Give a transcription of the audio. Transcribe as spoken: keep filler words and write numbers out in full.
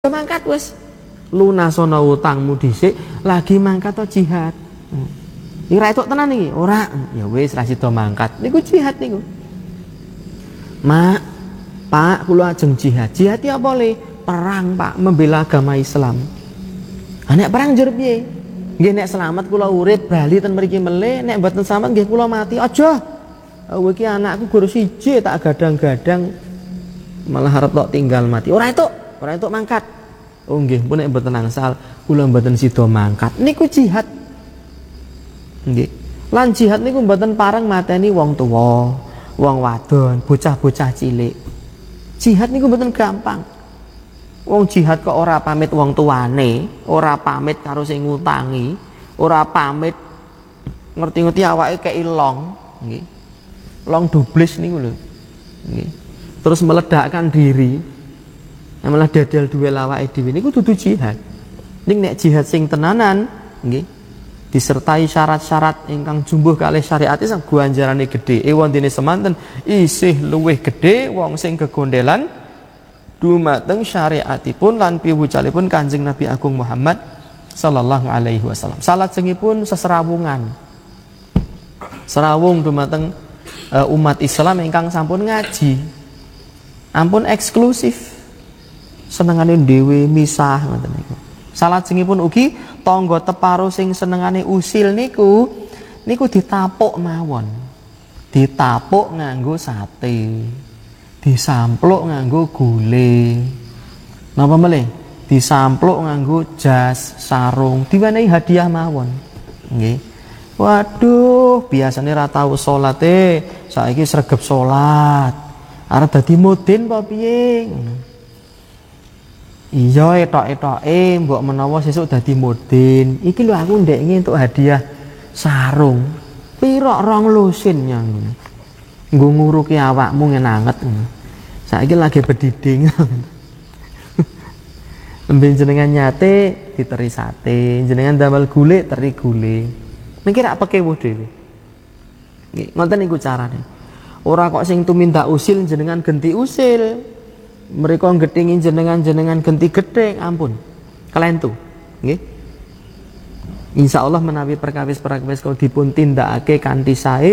mangkat wis lunasono utangmu dhisik lagi mangkat to jihad. Iki ra etuk tenan iki, ora. Ya wis ra sida mangkat. Niku jihad niku. Mak, Pak, kula ajeng jihad. Jihad ya apa le? Perang, Pak, membela agama Islam. Ha nek perang njur piye? Nggih nek selamat kula urip bali ten mriki melih, nek mboten selamat nggih kula mati. Aja. Kowe iki anakku guru siji tak gadang-gadang malah harap tok tinggal mati. Ora etuk. Ora entuk mangkat. Oh nggih, pun nek mboten angsal, kula mboten sida mangkat. Niku jihad. Nggih. Lan jihad niku mboten pareng mateni wong tuwa, wong wadon, bocah-bocah cilik. Jihad niku mboten gampang. Wong jihad kok ora pamit wong tuane, ora pamit karo sing ngutangi, ora pamit ngerti-ngerti awake kei long, nggih. Long dublis niku lho. Nggih. Terus meledakkan diri. Yang malah dadal duwe awake dhewe niku dudu jihad. Ning nek jihad sing tenanan nggih disertai syarat-syarat ingkang jumbuh kalih syariat sang ganjarane gedhe. Ewondene semanten isih luwih gedhe wong sing gegondelan dumateng syariatipun lan piwucalipun Kanjeng Nabi Agung Muhammad sallallahu alaihi wasallam. Salajengipun seserawungan. Serawung dumateng uh, umat Islam ingkang sampun ngaji. Ampun eksklusif. Senengane dhewe misah ngoten niku. Salajengipun ugi tangga teparo sing senengane usil niku niku ditapuk mawon. Ditapuk nganggo sate. Disampluk nganggo gule. Napa melih? Disampluk nganggo jas, sarung, diwenehi hadiah mawon. Nggih. Waduh, biasane ra tau salat e, saiki sregep salat. Arep dadi mudin apa piye? Iya etok-etoke mbok menawa sesuk dadi mudin. Iki lho aku ndek entuk hadiah sarung. Piro rong lusin yang nggo nguruki awakmu ngenanget. Saiki lagi bediding. Lemben jenengan nyate diteri sate, jenengan damel gule teri gule. Niki rak pekewuh dhewe. Nggih, ngoten niku carane. Ora kok sing tumindak usil jenengan genti usil. Mereka nggetingi jenengan-jenengan genti gething, ampun. Kelentu. Nggih. Insyaallah menawi perkawis-perkawis kalau dipun tindakake kanthi sae